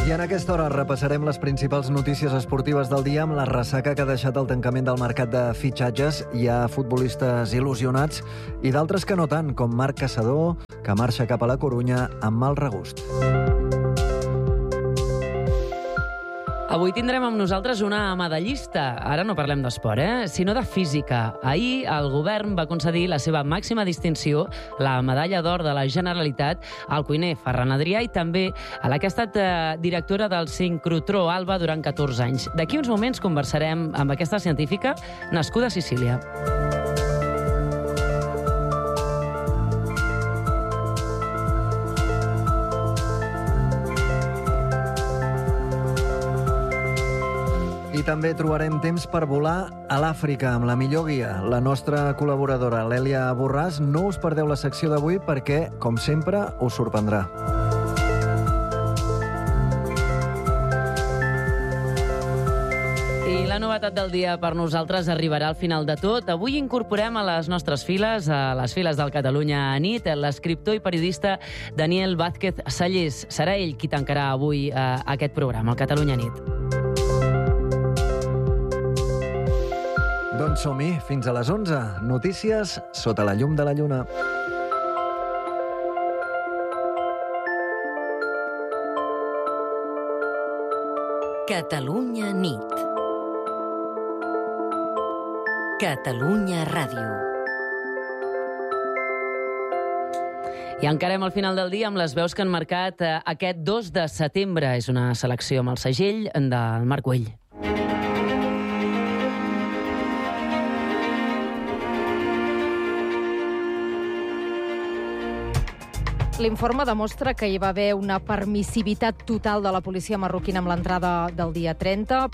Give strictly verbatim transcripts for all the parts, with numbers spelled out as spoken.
I en aquesta hora repassarem les principals notícies esportives del dia amb la ressaca que ha deixat el tancament del mercat de fitxatges. Hi ha futbolistes il·lusionats i d'altres que no tant, com Marc Caçador, que marxa cap a la Corunya amb mal regust. Avui tindrem amb nosaltres una medallista. Ara no parlem d'esport, eh? sinó de física. Ahir el govern va concedir la seva màxima distinció, la medalla d'or de la Generalitat, al cuiner Ferran Adrià i també a la que ha estat eh, directora del sincrotró Alba durant catorze anys. D'aquí uns moments conversarem amb aquesta científica nascuda a Sicília. I també trobarem temps per volar a l'Àfrica amb la millor guia. La nostra col·laboradora, l'Èlia Borràs. No us perdeu la secció d'avui perquè, com sempre, us sorprendrà. I la novetat del dia per nosaltres arribarà al final de tot. Avui incorporem a les nostres files, a les files del Catalunya Nit, l'escriptor i periodista Daniel Vázquez Sallés. Serà ell qui tancarà avui eh, aquest programa, el Catalunya Nit. Doncs som-hi, fins a les onze. Notícies sota la llum de la lluna. Catalunya Nit. Catalunya Ràdio. I encarem al final del dia amb les veus que han marcat eh, aquest dos de setembre. És una selecció amb el segell del Marc Güell. L'informe demostra que hi va haver una permissivitat total de la policia marroquina amb l'entrada del dia trenta.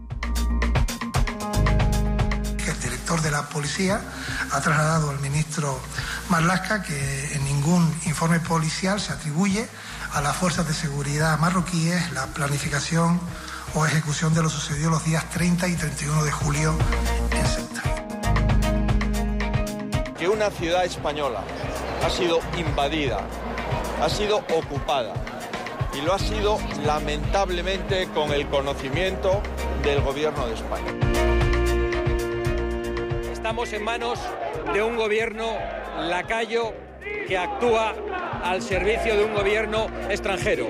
El director de la policía ha trasladado al ministro Marlaska que en ningún informe policial se atribuye a las fuerzas de seguridad marroquíes la planificación o ejecución de lo sucedido los días treinta y treinta y uno de julio en Ceuta. Que una ciudad española ha sido invadida, ha sido ocupada y lo ha sido lamentablemente con el conocimiento del gobierno de España. Estamos en manos de un gobierno lacayo que actúa al servicio de un gobierno extranjero.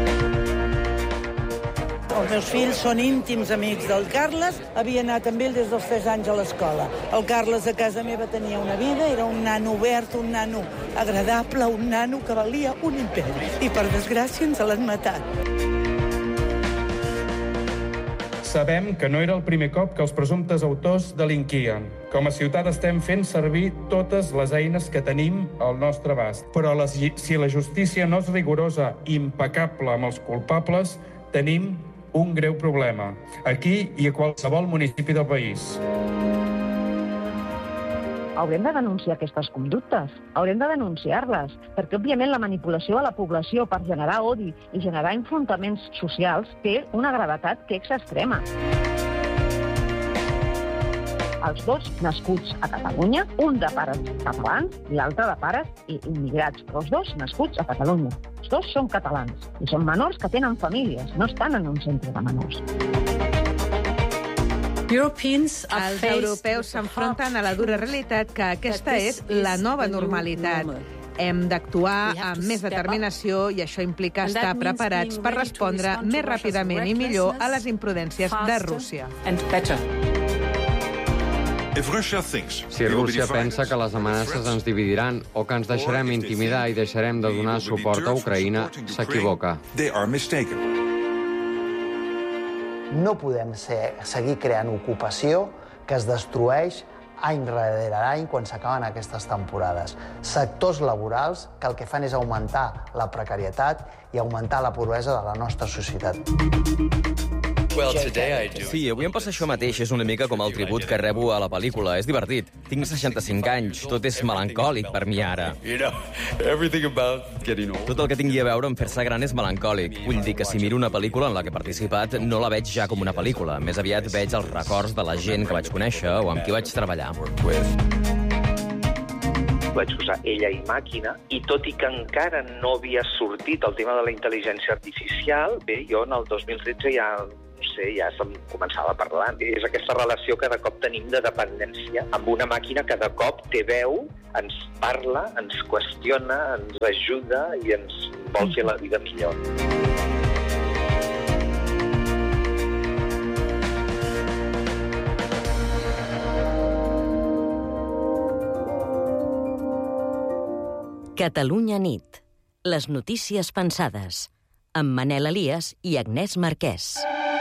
Els meus fills són íntims amics del Carles, havia anat amb ell des dels tres anys a l'escola. El Carles a casa meva tenia una vida, era un nano obert, un nano agradable, un nano que valia un imperi. I per desgràcia ens l'han matat. Sabem que no era el primer cop que els presumptes autors delinquien. Com a ciutat estem fent servir totes les eines que tenim al nostre abast. Però la, si la justícia no és rigorosa i impecable amb els culpables, tenim un greu problema, aquí i a qualsevol municipi del país. Haurem de denunciar aquestes conductes, haurem de denunciar-les, perquè, òbviament, la manipulació de la població per generar odi i generar enfrontaments socials té una gravetat que és extrema. Els dos nascuts a Catalunya, un de pares catalans i l'altre de pares immigrats, però els dos nascuts a Catalunya. Els dos són catalans i són menors que tenen famílies, no estan en un centre de menors. Els europeus s'enfronten a la dura realitat que aquesta és la nova normalitat. Hem d'actuar amb més determinació i això implica estar preparats per respondre més ràpidament i millor a les imprudències de Rússia. Si Rússia pensa que les amenaces ens dividiran o que ens deixarem intimidar i deixarem de donar suport a Ucraïna, s'equivoca. No podem ser, seguir creant ocupació que es destrueix any rere any quan s'acaben aquestes temporades. Sectors laborals que el que fan és augmentar la precarietat i augmentar la pobresa de la nostra societat. Sí, avui em passa això mateix. És una mica com el tribut que rebo a la pel·lícula. És divertit. Tinc seixanta-cinc anys. Tot és melancòlic per mi ara. Tot el que tingui a veure amb fer-se gran és melancòlic. Vull dir que si miro una pel·lícula en la que he participat, no la veig ja com una pel·lícula. Més aviat veig els records de la gent que vaig conèixer o amb qui vaig treballar. vaig posar ella i màquina, i tot i que encara no havia sortit el tema de la intel·ligència artificial, bé, jo en el dos mil tretze ja, no sé, ja se'm començava a parlar. És aquesta relació que de cop tenim de dependència amb una màquina que de cop té veu, ens parla, ens qüestiona, ens ajuda i ens vol fer la vida millor. Catalunya nit. Les notícies pensades. Amb Manel Elias i Agnès Marquès.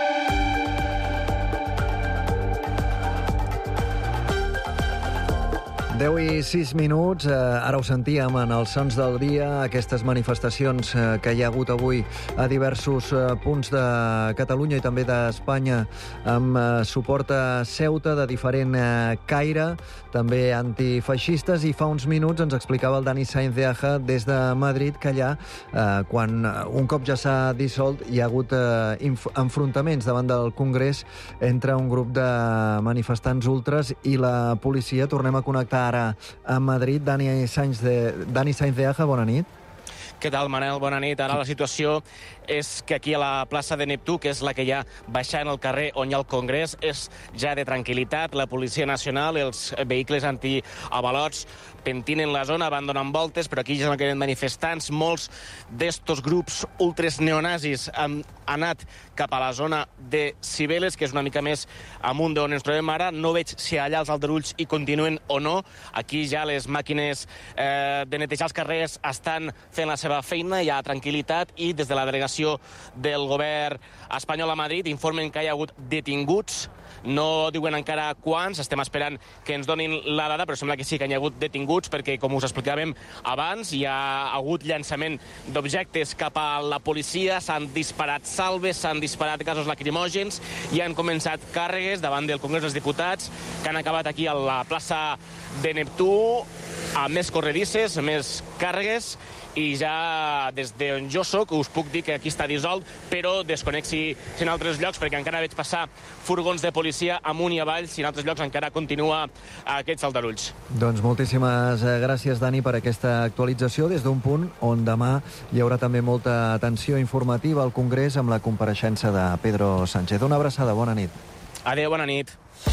deu i sis minuts, eh, ara ho sentíem en els sons del dia, aquestes manifestacions eh, que hi ha hagut avui a diversos eh, punts de Catalunya i també d'Espanya amb eh, suport a Ceuta de diferent eh, caire, també antifeixistes, i fa uns minuts ens explicava el Dani Sainz de Aja des de Madrid que allà, eh, quan un cop ja s'ha dissolt, hi ha hagut eh, enfrontaments davant del Congrés entre un grup de manifestants ultras i la policia. Tornem a connectar ara a Madrid. Dani Sainz de, Dani Sainz de Aja, bona nit. Què tal, Manel? Bona nit. Ara la situació és que aquí a la plaça de Neptú, que és la que hi ha baixant el carrer on hi ha el Congrés, és ja de tranquil·litat. La Policia Nacional, els vehicles antiavalots pentinen la zona, van donant voltes, però aquí ja no queden manifestants. Molts d'estos grups ultres neonazis han anat cap a la zona de Cibeles, que és una mica més amunt d'on ens trobem ara. No veig si allà els aldarulls hi continuen o no. Aquí ja les màquines eh, de netejar els carrers estan fent la seva feina, hi ha tranquil·litat, i des de la delegació del govern espanyol a Madrid informen que hi ha hagut detinguts. No diuen encara quants, estem esperant que ens donin la dada, però sembla que sí que hi ha hagut detinguts, perquè, com us explicàvem abans, hi ha hagut llançament d'objectes cap a la policia, s'han disparat salves, s'han disparat gasos lacrimògens i han començat càrregues davant del Congrés dels Diputats, que han acabat aquí a la plaça de Neptú, amb més corredisses, més càrregues, i ja des d'on jo soc us puc dir que aquí està dissolt, però desconec si, si en altres llocs, perquè encara veig passar furgons de policia amunt i avall, si en altres llocs encara continua aquests aldarulls. Doncs moltíssimes gràcies, Dani, per aquesta actualització des d'un punt on demà hi haurà també molta atenció informativa al Congrés amb la compareixença de Pedro Sánchez. Una abraçada, bona nit. Adéu, bona nit.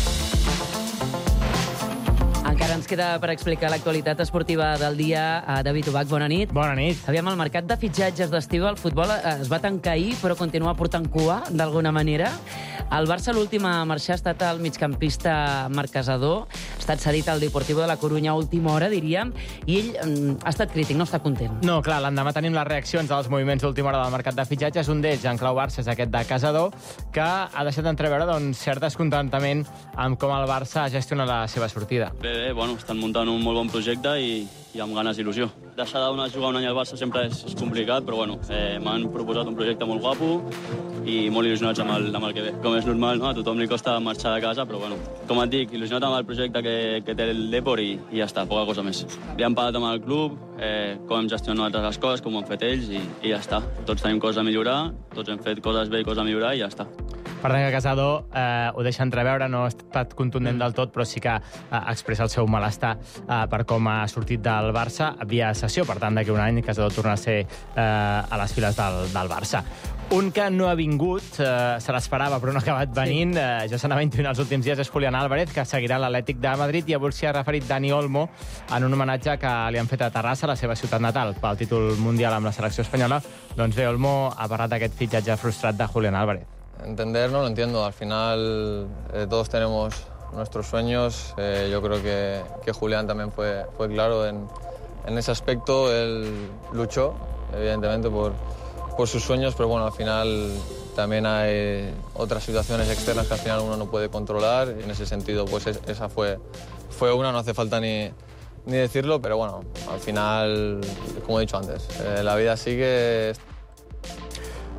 Encara ens queda per explicar l'actualitat esportiva del dia. A David Ubach, bona nit. Bona nit. Aviam, el mercat de fitxatges d'estiu al futbol es va tancar ahir, però continua portant cua, d'alguna manera. El Barça, l'últim a marxar, ha estat el migcampista Marc Casador. Ha estat cedit al Deportivo de la Corunya a última hora, diríem, i ell mm, ha estat crític, no està content. No, clar, l'endemà tenim les reaccions als moviments d'última hora del mercat de fitxatges. Un d'ells, en clau Barça, és aquest de Casador, que ha deixat entreveure doncs, cert descontentament amb com el Barça gestiona la seva sortida. Bé, bé, bueno, estan muntant un molt bon projecte i, i amb ganes d'il·lusió. Deixar de jugar un any al Barça sempre és, és complicat, però bueno, eh, m'han proposat un projecte molt guapo i molt il·lusionats amb el, amb el que ve. Com és normal, no? A tothom li costa marxar de casa, però bueno, com et dic, il·lusionat amb el projecte que, que té el Depor i, i ja està, poca cosa més. Ja hem parlat amb el club, eh, com hem gestionat nosaltres les coses, com ho han fet ells i, i ja està. Tots tenim coses a millorar, tots hem fet coses bé i coses a millorar i ja està. Per tant, que Casador eh, ho deixa entreveure, no ha estat contundent del tot, però sí que eh, expressa el seu malestar eh, per com ha sortit del Barça via sessió. Per tant, d'aquí un any Casador torna a ser eh, a les files del, del Barça. Un que no ha vingut, eh, se l'esperava però no ha acabat venint, eh, ja s'anava intuint els últims dies, és Julián Álvarez, que seguirà l'Atlètic de Madrid, i avui s'hi ha referit Dani Olmo en un homenatge que li han fet a Terrassa, la seva ciutat natal, pel títol mundial amb la selecció espanyola. Doncs bé, Olmo ha parlat d'aquest fitxatge frustrat de Julián Álvarez. Entender no lo entiendo, al final eh, todos tenemos nuestros sueños, eh, yo creo que, que Julián también fue, fue claro en, en ese aspecto, él luchó evidentemente por, por sus sueños, pero bueno, al final también hay otras situaciones externas que al final uno no puede controlar, y en ese sentido pues es, esa fue, fue una, no hace falta ni, ni decirlo, pero bueno, al final, como he dicho antes, eh, la vida sigue.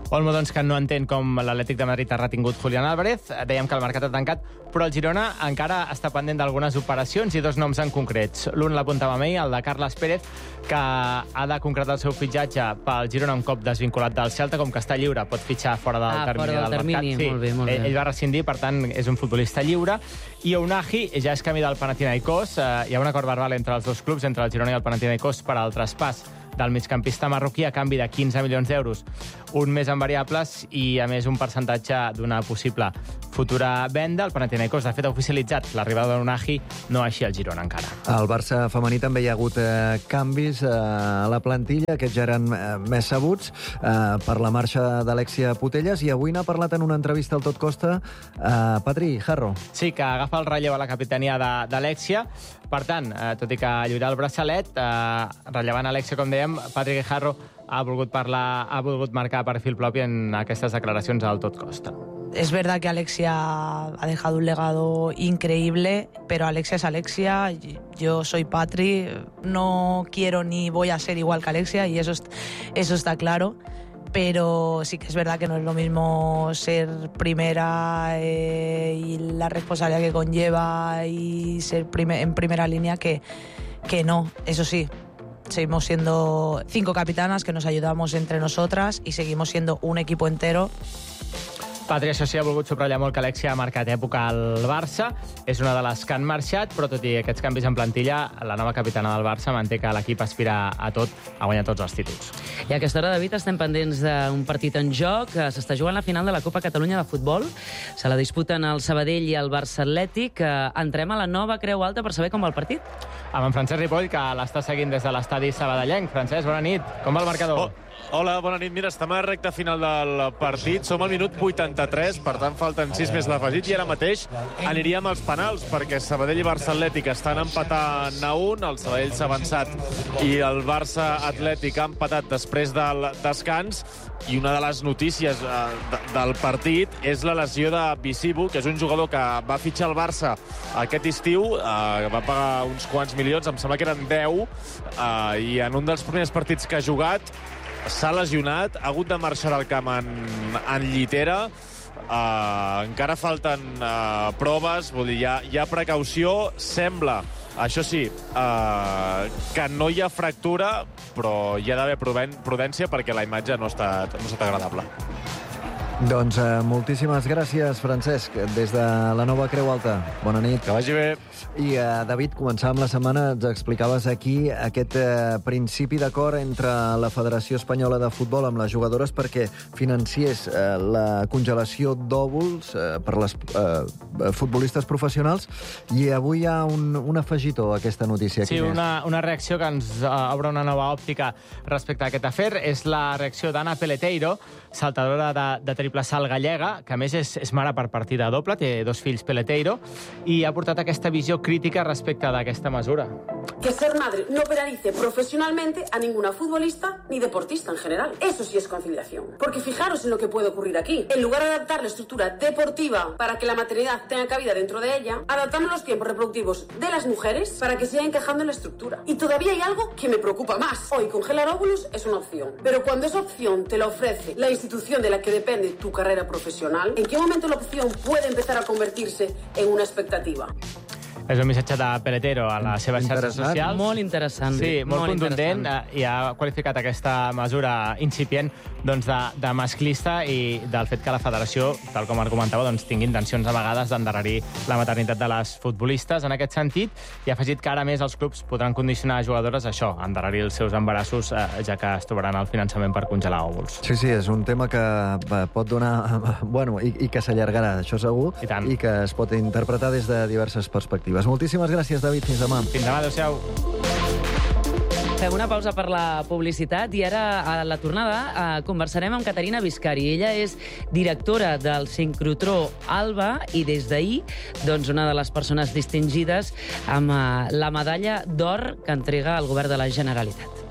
Olmo, doncs, que no entén com l'Atlètic de Madrid ha retingut Julián Álvarez. Dèiem que el mercat ha tancat, però el Girona encara està pendent d'algunes operacions i dos noms en concrets. L'un l'apuntava a mi, el de Carles Pérez, que ha de concretar el seu fitxatge pel Girona un cop desvinculat del Celta, com que està lliure, pot fitxar fora del ah, termini fora del, del termini. mercat. Sí, molt bé, molt bé. Ell, ell va rescindir, per tant, és un futbolista lliure. I Ounahi ja és camí del Panathinaikos. Eh, hi ha un acord verbal entre els dos clubs, entre el Girona i el Panathinaikos, per al traspàs del migcampista marroquí a canvi de quinze milions d'euros, un mes en variables i, a més, un percentatge d'una possible futura venda. El Panathinaikos, de fet, ha oficialitzat l'arribada d'Ounahi, no així el Girona encara. Al Barça femení també hi ha hagut eh, canvis eh, a la plantilla, aquests ja eren eh, més sabuts, eh, per la marxa d'Alexia Putellas, i avui n'ha parlat en una entrevista al Tot Costa eh, Patri Jarro. Sí, que agafa el relleu a la capitania d'Alexia. Per tant, eh, tot i que lliurà el braçalet, eh, rellevant Alexia, com dèiem, Patrick Jarro ha volgut parlar, ha volgut marcar perfil propi en aquestes declaracions al Tot Costa. Es verdad que Alexia ha dejado un legado increíble, pero Alexia es Alexia, yo soy Patri, no quiero ni voy a ser igual que Alexia, y eso, eso está claro. Pero sí que es verdad que no es lo mismo ser primera eh, y la responsabilidad que conlleva y ser prime- en primera línea que, que no. Eso sí, seguimos siendo cinco capitanas que nos ayudamos entre nosotras y seguimos siendo un equipo entero. Patri, això sí, ha volgut subratllar molt que Alexia ha marcat època al Barça. És una de les que han marxat, però tot i aquests canvis en plantilla, la nova capitana del Barça manté que l'equip aspira a tot, a guanyar tots els títols. I a aquesta hora, David, estem pendents d'un partit en joc. S'està jugant la final de la Copa Catalunya de Futbol. Se la disputen el Sabadell i el Barça Atlètic. Entrem a la nova Creu Alta per saber com va el partit. Amb en Francesc Ripoll, que l'està seguint des de l'estadi sabadellenc. Francesc, bona nit. Com va el marcador? Oh. Hola, bona nit. Mira, estem a la recta final del partit. Som al minut vuitanta-tres, per tant falten sis més l'afegit, i ara mateix aniríem als penals, perquè Sabadell i Barça Atlètic estan empatant a un, el Sabadell s'ha avançat i el Barça Atlètic ha empatat després del descans, i una de les notícies eh, de, del partit és la lesió de Bisibu, que és un jugador que va fitxar el Barça aquest estiu, eh, va pagar uns quants milions, em sembla que eren deu, eh, i en un dels primers partits que ha jugat s'ha lesionat, ha hagut de marxar del camp en, en llitera. Uh, encara falten uh, proves, vull dir, hi ha, hi ha precaució. Sembla, això sí, uh, que no hi ha fractura, però hi ha d'haver prudència perquè la imatge no ha estat, no ha estat agradable. Doncs eh, moltíssimes gràcies, Francesc, des de la nova Creu Alta. Bona nit. Que vagi bé. I, eh, David, començàvem la setmana, ens explicaves aquí aquest eh, principi d'acord entre la Federació Espanyola de Futbol amb les jugadores perquè financiés eh, la congelació d'òvuls eh, per les eh, futbolistes professionals, i avui hi ha un, un afegitó a aquesta notícia. Sí, una, una reacció que ens uh, obre una nova òptica respecte a aquest afer. És la reacció d'Anna Peleteiro, saltadora de, de triple salt gallega, que a més és, és mare per partida doble, té dos fills Peleteiro, i ha portat aquesta visió crítica respecte d'aquesta mesura. Que ser madre no penalice profesionalmente a ninguna futbolista ni deportista en general. Eso sí es conciliación. Porque fijaros en lo que puede ocurrir aquí. En lugar de adaptar la estructura deportiva para que la maternidad tenga cabida dentro de ella, adaptamos los tiempos reproductivos de las mujeres para que siga encajando en la estructura. Y todavía hay algo que me preocupa más. Hoy congelar óvulos es una opción. Pero cuando esa opción te la ofrece la institución de la que depende tu carrera profesional, ¿en qué momento la opción puede empezar a convertirse en una expectativa? És un missatge de Peleteiro a les seves xarxes socials. Molt interessant. Sí, molt, molt contundent, interessant. I ha qualificat aquesta mesura incipient doncs, de, de masclista, i del fet que la federació, tal com argumentava, doncs, tingui intencions a vegades d'endarrerir la maternitat de les futbolistes en aquest sentit, i ha afegit que ara més els clubs podran condicionar a jugadores a això, a endarrerir els seus embarassos, eh, ja que es trobaran el finançament per congelar òvuls. Sí, sí, és un tema que pot donar... Bueno, i, i que s'allargarà, això segur, i, i que es pot interpretar des de diverses perspectives. Moltíssimes gràcies, David. Fins demà. Fins demà, adéu-siau. Fem una pausa per la publicitat i ara, a la tornada, eh, conversarem amb Caterina Viscari. Ella és directora del sincrotró Alba i des d'ahir, doncs, una de les persones distingides amb eh, la medalla d'or que entrega el govern de la Generalitat.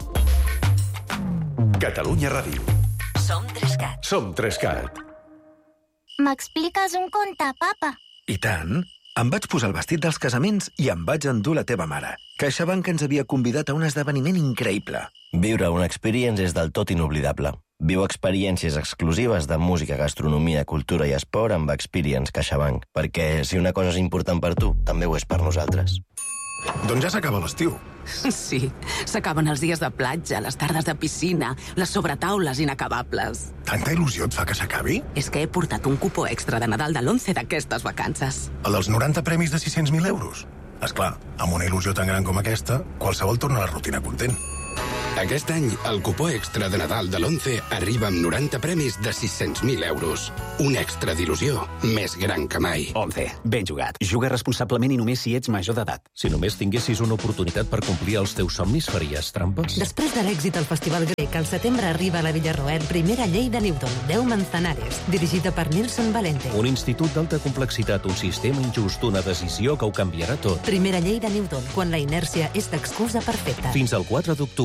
Catalunya Ràdio. Som Trescat. Som Trescat. M'expliques un conte, papa? I tant. Em vaig posar el vestit dels casaments i em vaig endur la teva mare. CaixaBank ens havia convidat a un esdeveniment increïble. Viure una experience és del tot inoblidable. Viu experiències exclusives de música, gastronomia, cultura i esport amb Experience CaixaBank, perquè si una cosa és important per tu, també ho és per nosaltres. Doncs ja s'acaba l'estiu. Sí, s'acaben els dies de platja, les tardes de piscina, les sobretaules inacabables. Tanta il·lusió et fa que s'acabi? És que he portat un cupó extra de Nadal de l'Once d'aquestes vacances. El dels noranta premis de sis-cents mil euros? Esclar, amb una il·lusió tan gran com aquesta, qualsevol torna a la rutina content. Aquest any, el cupó extra de Nadal de l'Once arriba amb noranta premis de sis-cents mil euros. Un extra d'il·lusió més gran que mai. Once, ben jugat. Juga responsablement i només si ets major d'edat. Si només tinguessis una oportunitat per complir els teus somnis, faries trampes? Després de l'èxit al Festival Grec, al setembre arriba a la Villarroel primera llei de Newton, deu Manzanares, dirigida per Nilson Valente. Un institut d'alta complexitat, un sistema injust, una decisió que ho canviarà tot. Primera llei de Newton, quan la inèrcia és l'excusa perfecta. Fins al quatre d'octubre.